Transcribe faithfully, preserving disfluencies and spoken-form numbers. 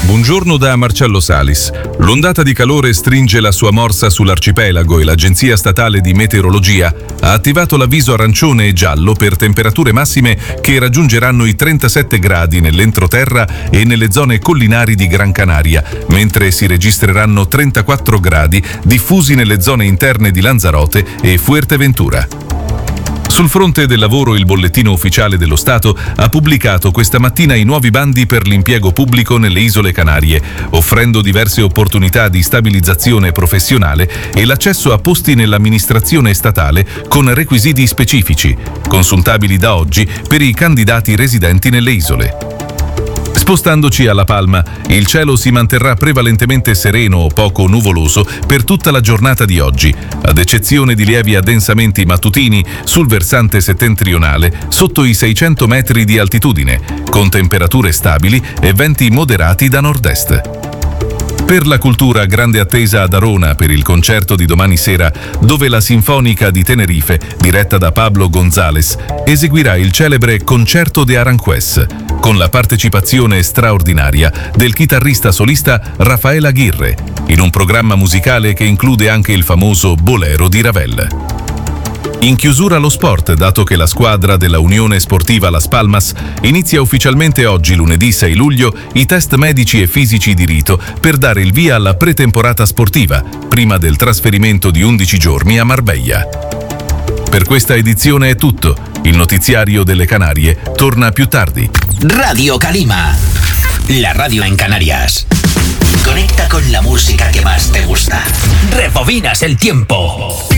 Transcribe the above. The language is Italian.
Buongiorno da Marcello Salis. L'ondata di calore stringe la sua morsa sull'arcipelago e l'Agenzia Statale di Meteorologia ha attivato l'avviso arancione e giallo per temperature massime che raggiungeranno i trentasette gradi nell'entroterra e nelle zone collinari di Gran Canaria, mentre si registreranno trentaquattro gradi diffusi nelle zone interne di Lanzarote e Fuerteventura. Sul fronte del lavoro, il Bollettino Ufficiale dello Stato ha pubblicato questa mattina i nuovi bandi per l'impiego pubblico nelle Isole Canarie, offrendo diverse opportunità di stabilizzazione professionale e l'accesso a posti nell'amministrazione statale con requisiti specifici, consultabili da oggi per i candidati residenti nelle isole. Spostandoci alla Palma, il cielo si manterrà prevalentemente sereno o poco nuvoloso per tutta la giornata di oggi, ad eccezione di lievi addensamenti mattutini sul versante settentrionale sotto i seicento metri di altitudine, con temperature stabili e venti moderati da nord-est. Per la cultura, grande attesa ad Arona per il concerto di domani sera, dove la Sinfonica di Tenerife, diretta da Pablo González, eseguirà il celebre Concerto de Aranjuez, con la partecipazione straordinaria del chitarrista solista Rafael Aguirre, in un programma musicale che include anche il famoso Bolero di Ravel. In chiusura lo sport, dato che la squadra della Unione Sportiva Las Palmas inizia ufficialmente oggi, lunedì sei luglio, i test medici e fisici di rito per dare il via alla pretemporata sportiva, prima del trasferimento di undici giorni a Marbella. Per questa edizione è tutto. Il notiziario delle Canarie torna più tardi. Radio Calima, la radio en Canarias. Conecta con la música que más te gusta. Rebobinas el tiempo.